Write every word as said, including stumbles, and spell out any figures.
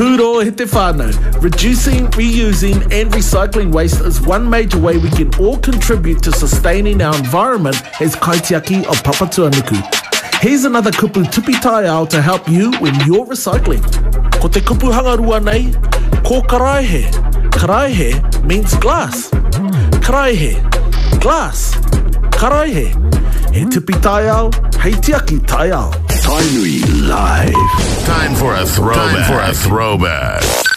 Pūro he te whānau. Reducing, reusing and recycling waste is one major way we can all contribute to sustaining our environment as kaitiaki of Papatūānuku. Here's another kupu tupi tai ao to help you when you're recycling. Ko te kupu hangarua nei, ko karaihe. Karaihe means glass. Karaihe, glass. Karaihe. He tupi tai ao, hei tiaki tai ao. Tainui Live. Time for a throwback. Time for a throwback.